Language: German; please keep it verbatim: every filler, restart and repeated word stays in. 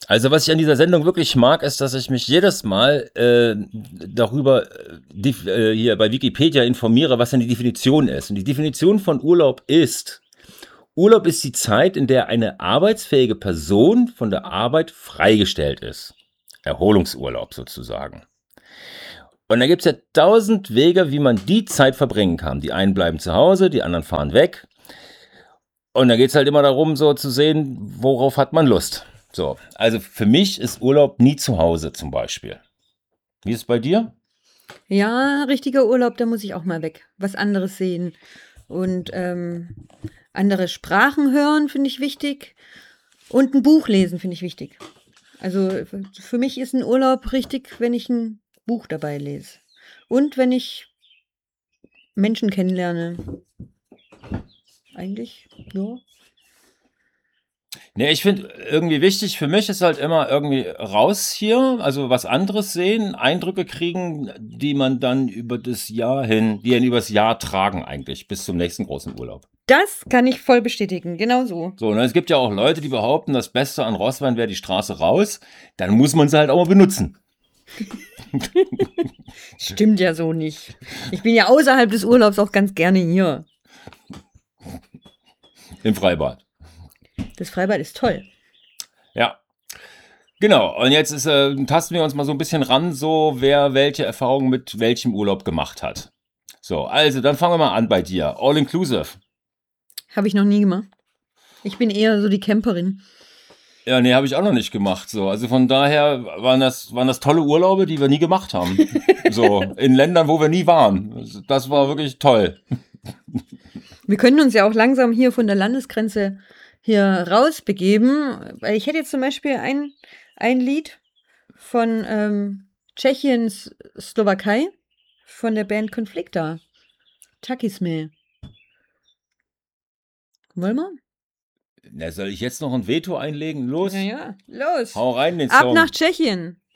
Also was ich an dieser Sendung wirklich mag, ist, dass ich mich jedes Mal äh, darüber äh, dif- äh, hier bei Wikipedia informiere, was denn die Definition ist. Und die Definition von Urlaub ist: Urlaub ist die Zeit, in der eine arbeitsfähige Person von der Arbeit freigestellt ist. Erholungsurlaub sozusagen. Und da gibt es ja tausend Wege, wie man die Zeit verbringen kann. Die einen bleiben zu Hause, die anderen fahren weg. Und da geht es halt immer darum, so zu sehen, worauf hat man Lust. So, also für mich ist Urlaub nie zu Hause zum Beispiel. Wie ist es bei dir? Ja, richtiger Urlaub, da muss ich auch mal weg. Was anderes sehen. Und ähm, andere Sprachen hören, finde ich wichtig. Und ein Buch lesen, finde ich wichtig. Also f- für mich ist ein Urlaub richtig, wenn ich ein Buch dabei lese. Und wenn ich Menschen kennenlerne. Eigentlich, ja. Ne, ich finde irgendwie wichtig, für mich ist halt immer irgendwie raus hier, also was anderes sehen, Eindrücke kriegen, die man dann über das Jahr hin, die einen übers Jahr tragen eigentlich, bis zum nächsten großen Urlaub. Das kann ich voll bestätigen, genau so. So, ne, es gibt ja auch Leute, die behaupten, das Beste an Rosswein wäre die Straße raus. Dann muss man sie halt auch mal benutzen. Stimmt ja so nicht. Ich bin ja außerhalb des Urlaubs auch ganz gerne hier. Im Freibad. Das Freibad ist toll. Ja, genau. Und jetzt ist, äh, tasten wir uns mal so ein bisschen ran, so wer welche Erfahrungen mit welchem Urlaub gemacht hat. So, also dann fangen wir mal an bei dir. All inclusive. Habe ich noch nie gemacht. Ich bin eher so die Camperin. Ja, nee, habe ich auch noch nicht gemacht. So, also von daher waren das, waren das tolle Urlaube, die wir nie gemacht haben. So, in Ländern, wo wir nie waren. Das war wirklich toll. Wir können uns ja auch langsam hier von der Landesgrenze hier rausbegeben. Weil ich hätte jetzt zum Beispiel ein, ein Lied von ähm, Tschechiens Slowakei von der Band Konflikta. Takisme. Wollen wir? Na, soll ich jetzt noch ein Veto einlegen? Los, Ja, ja. Los. hau rein den Ab Song. nach Tschechien.